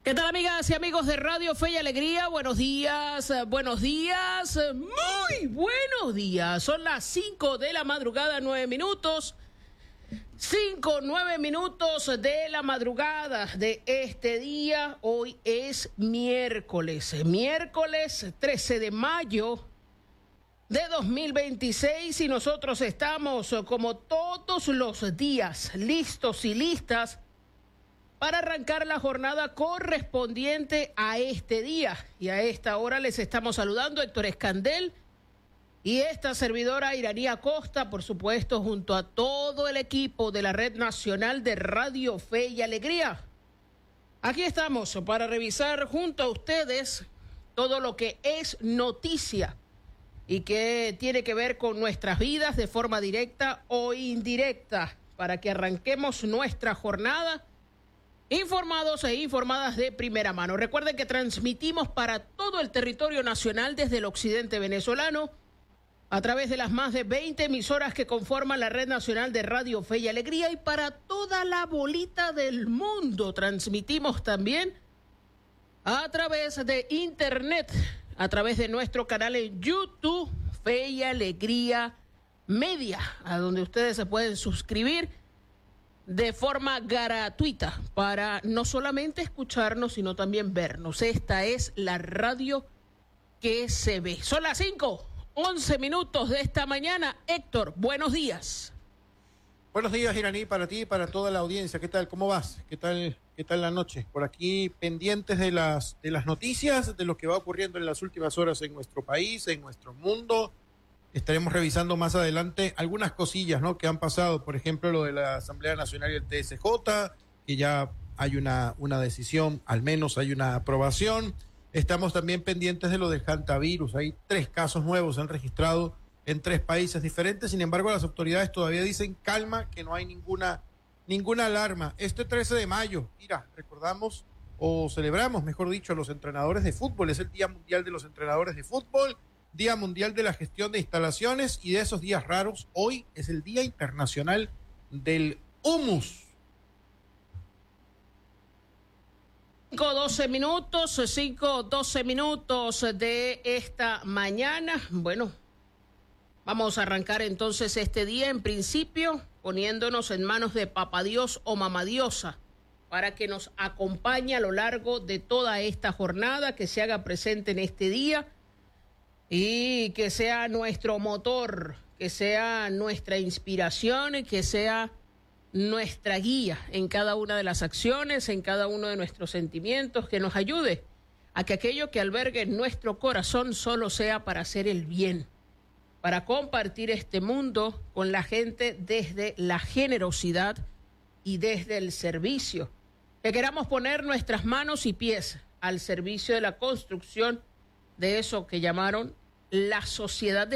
¿Qué tal, amigas y amigos de Radio Fe y Alegría? Buenos días, muy buenos días. Son las 5 de la madrugada, 9 minutos. 9 minutos de la madrugada de este día. Hoy es miércoles 13 de mayo de 2026 y nosotros estamos, como todos los días, listos y listas para arrancar la jornada correspondiente a este día. Y a esta hora les estamos saludando Héctor Escandel y esta servidora Iranía Costa, por supuesto, junto a todo el equipo de la Red Nacional de Radio Fe y Alegría. Aquí estamos para revisar junto a ustedes todo lo que es noticia y que tiene que ver con nuestras vidas de forma directa o indirecta, para que arranquemos nuestra jornada informados e informadas de primera mano. Recuerden que transmitimos para todo el territorio nacional desde el occidente venezolano a través de las más de 20 emisoras que conforman la Red Nacional de Radio Fe y Alegría, y para toda la bolita del mundo transmitimos también a través de internet, a través de nuestro canal en YouTube, Fe y Alegría Media, a donde ustedes se pueden suscribir de forma gratuita para no solamente escucharnos, sino también vernos. Esta es la radio que se ve. Son las 5:11 minutos de esta mañana. Héctor, buenos días. Buenos días, Iraní, para ti y para toda la audiencia. ¿Qué tal? ¿Cómo vas? ¿Qué tal la noche? Por aquí pendientes de las noticias, de lo que va ocurriendo en las últimas horas en nuestro país, en nuestro mundo. Estaremos revisando más adelante algunas cosillas, ¿no?, que han pasado. Por ejemplo, lo de la Asamblea Nacional y el TSJ, que ya hay una decisión, al menos hay una aprobación. Estamos también pendientes de lo del hantavirus. Hay 3 casos nuevos, se han registrado en 3 países diferentes. Sin embargo, las autoridades todavía dicen calma, que no hay ninguna alarma. Este 13 de mayo, mira, recordamos o celebramos, mejor dicho, a los entrenadores de fútbol. Es el Día Mundial de los Entrenadores de Fútbol, Día Mundial de la Gestión de Instalaciones, y de esos días raros, hoy es el Día Internacional del Humus. 5:12 minutos de esta mañana. Bueno, vamos a arrancar entonces este día, en principio, poniéndonos en manos de Papá Dios o Mamá Diosa, para que nos acompañe a lo largo de toda esta jornada, que se haga presente en este día y que sea nuestro motor, que sea nuestra inspiración y que sea nuestra guía en cada una de las acciones, en cada uno de nuestros sentimientos, que nos ayude a que aquello que albergue en nuestro corazón solo sea para hacer el bien, para compartir este mundo con la gente desde la generosidad y desde el servicio, que queramos poner nuestras manos y pies al servicio de la construcción de eso que llamaron la sociedad de